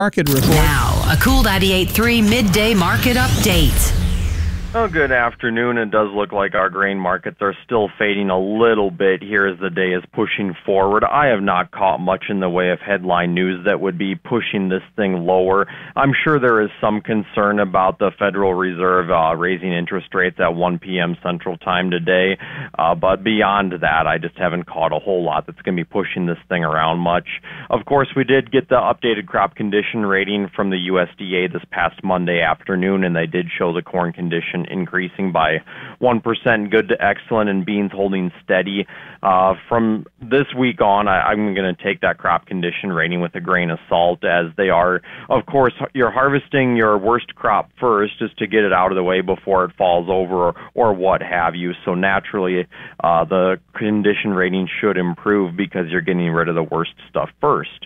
Market report. Now, a Cool 98.3 midday market update. Oh, good afternoon. It does look like our grain markets are still fading a little bit here as the day is pushing forward. I have not caught much in the way of headline news that would be pushing this thing lower. I'm sure there is some concern about the Federal Reserve raising interest rates at 1 p.m. Central Time today, but beyond that, I just haven't caught a whole lot that's going to be pushing this thing around much. Of course, we did get the updated crop condition rating from the USDA this past Monday afternoon, and they did show the corn condition increasing by 1%, good to excellent, and beans holding steady. From this week on, I'm going to take that crop condition rating with a grain of salt, as they are, of course, you're harvesting your worst crop first just to get it out of the way before it falls over or what have you. So naturally, the condition rating should improve because you're getting rid of the worst stuff first.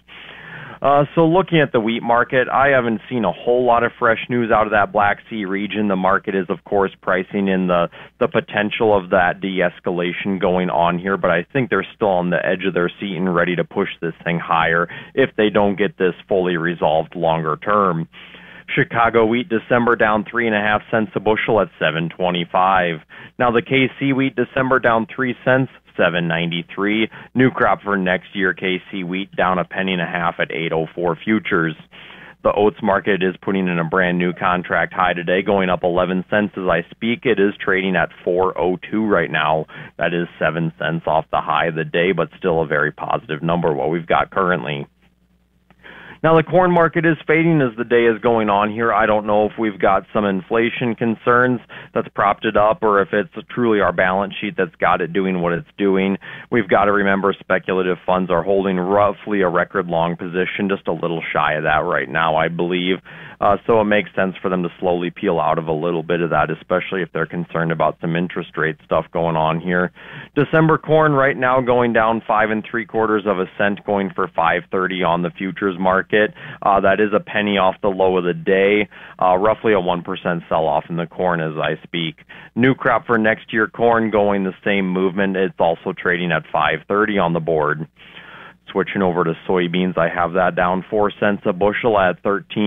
So looking at the wheat market, I haven't seen a whole lot of fresh news out of that Black Sea region. The market is, of course, pricing in the potential of that de-escalation going on here, but I think they're still on the edge of their seat and ready to push this thing higher if they don't get this fully resolved longer term. Chicago wheat December down 3.5 cents a bushel at $7.25. Now the KC wheat December down 3 cents, $7.93. New crop for next year KC wheat down 1.5 pennies at $8.04 futures. The oats market is putting in a brand new contract high today, going up 11 cents as I speak. It is trading at $4.02 right now. That is 7 cents off the high of the day, but still a very positive number what we've got currently. Now, the corn market is fading as the day is going on here. I don't know if we've got some inflation concerns that's propped it up or if it's truly our balance sheet that's got it doing what it's doing. We've got to remember speculative funds are holding roughly a record long position, just a little shy of that right now, I believe. So it makes sense for them to slowly peel out of a little bit of that, especially if they're concerned about some interest rate stuff going on here. December corn right now going down 5 3/4 cents, going for $5.30 on the futures market. That is a penny off the low of the day, roughly a 1% sell-off in the corn as I speak. New crop for next year corn going the same movement. It's also trading at $5.30 on the board. Switching over to soybeans, I have that down 4 cents a bushel at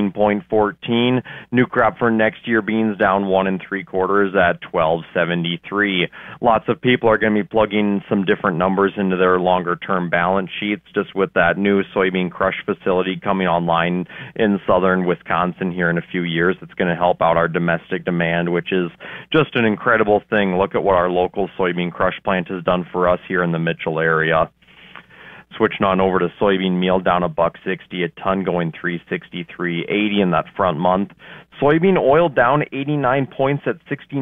$13.14. New crop for next year beans down 1 3/4 at $12.73. Lots of people are going to be plugging some different numbers into their longer-term balance sheets, just with that new soybean crush facility coming online in southern Wisconsin here in a few years. It's going to help out our domestic demand, which is just an incredible thing. Look at what our local soybean crush plant has done for us here in the Mitchell area. Switching on over to soybean meal, down $1.60 a ton, going $363.80 in that front month. Soybean oil down 89 points at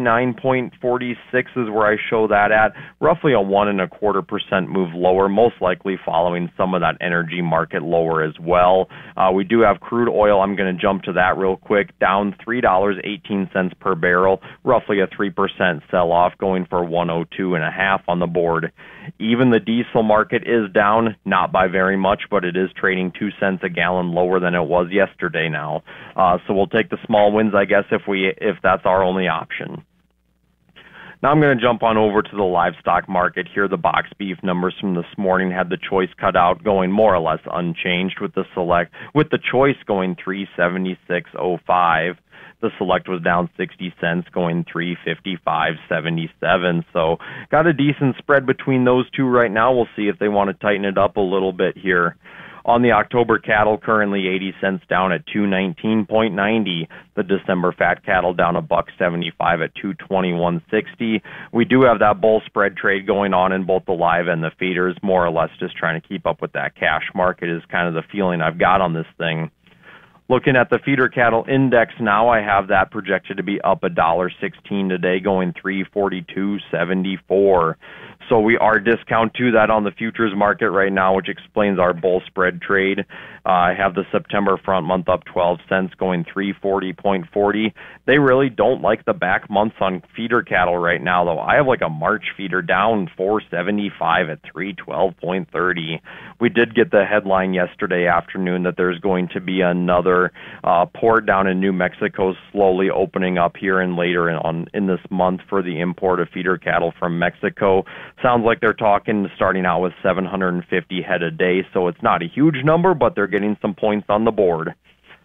69.46 is where I show that at. Roughly a 1.25% move lower, most likely following some of that energy market lower as well. We do have crude oil. I'm going to jump to that real quick. Down $3.18 per barrel, roughly a 3% sell-off, going for 102.5 on the board. Even the diesel market is down, not by very much, but it is trading 2 cents a gallon lower than it was yesterday now. So we'll take the small wins, I guess, if that's our only option. Now I'm going to jump on over to the livestock market here. The box beef numbers from this morning had the choice cut out, going more or less unchanged, with the choice going $376.05. The select was down 60 cents, going $355.77. So got a decent spread between those two right now. We'll see if they want to tighten it up a little bit here. On the October cattle, currently 80 cents down at 219.90. The December fat cattle down $1.75 at 221.60. We do have that bull spread trade going on in both the live and the feeders, more or less just trying to keep up with that cash market is kind of the feeling I've got on this thing. Looking at the feeder cattle index now, I have that projected to be up $1.16 today, going $342.74. So we are discount to that on the futures market right now, which explains our bull spread trade. I have the September front month up 12 cents, going $340.40. They really don't like the back months on feeder cattle right now, though. I have like a March feeder down $475 at $312.30. We did get the headline yesterday afternoon that there's going to be another port down in New Mexico slowly opening up here and later in this month for the import of feeder cattle from Mexico. Sounds like they're starting out with 750 head a day, so it's not a huge number, but they're getting some points on the board.